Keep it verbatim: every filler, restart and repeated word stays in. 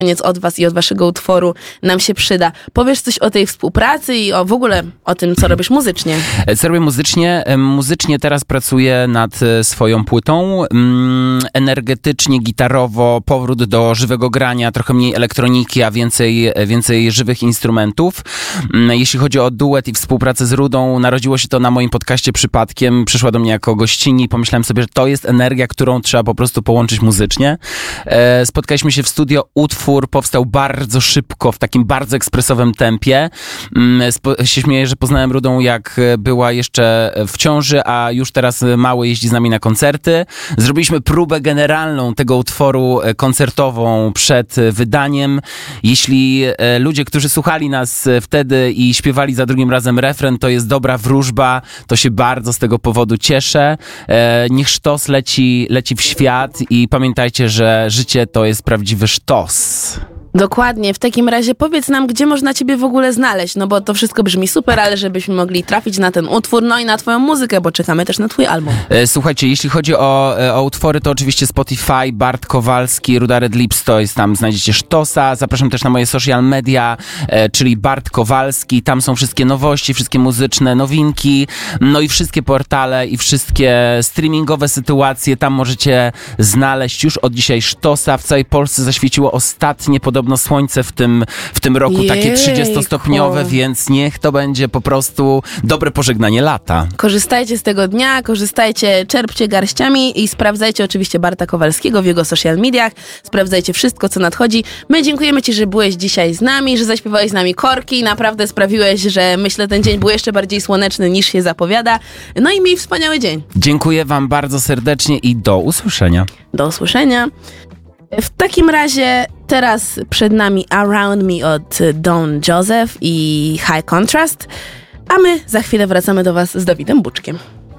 koniec od was i od waszego utworu nam się przyda. Powiesz coś o tej współpracy i o w ogóle o tym, co robisz muzycznie. Co robię muzycznie? Muzycznie teraz pracuję nad swoją płytą. Energetycznie, gitarowo, powrót do żywego grania, trochę mniej elektroniki, a więcej, więcej żywych instrumentów. Jeśli chodzi o duet i współpracę z Rudą, narodziło się to na moim podcaście przypadkiem. Przyszła do mnie jako gościni. Pomyślałem sobie, że to jest energia, którą trzeba po prostu połączyć muzycznie. Spotkaliśmy się w studio. Utwór powstał bardzo szybko, w takim bardzo ekspresowym tempie. Spo- się śmieję, że poznałem Rudą, jak była jeszcze w ciąży, a już teraz mało jeździ z nami na koncerty. Zrobiliśmy próbę generalną tego utworu koncertową przed wydaniem. Jeśli ludzie, którzy słuchali nas wtedy i śpiewali za drugim razem refren, to jest dobra wróżba, to się bardzo z tego powodu cieszę. Niech sztos leci, leci w świat i pamiętajcie, że życie to jest prawdziwy sztos. Dokładnie. W takim razie powiedz nam, gdzie można ciebie w ogóle znaleźć, no bo to wszystko brzmi super, ale żebyśmy mogli trafić na ten utwór, no i na twoją muzykę, bo czekamy też na twój album. Słuchajcie, jeśli chodzi o, o utwory, to oczywiście Spotify, Bart Kowalski, Ruda Red Lips, to jest tam, znajdziecie sztosa. Zapraszam też na moje social media, czyli Bart Kowalski, tam są wszystkie nowości, wszystkie muzyczne nowinki, no i wszystkie portale i wszystkie streamingowe sytuacje, tam możecie znaleźć już od dzisiaj sztosa. W całej Polsce zaświeciło ostatnie podobne słońce w tym, w tym roku, Jejku. takie trzydziestostopniowe, więc niech to będzie po prostu dobre pożegnanie lata. Korzystajcie z tego dnia, korzystajcie, czerpcie garściami i sprawdzajcie oczywiście Barta Kowalskiego w jego social mediach, sprawdzajcie wszystko, co nadchodzi. My dziękujemy ci, że byłeś dzisiaj z nami, że zaśpiewałeś z nami korki, naprawdę sprawiłeś, że myślę, ten dzień był jeszcze bardziej słoneczny niż się zapowiada. No i miej wspaniały dzień. Dziękuję wam bardzo serdecznie i do usłyszenia. Do usłyszenia. W takim razie teraz przed nami Around Me od Don Joseph i High Contrast, a my za chwilę wracamy do was z Dawidem Buczkiem.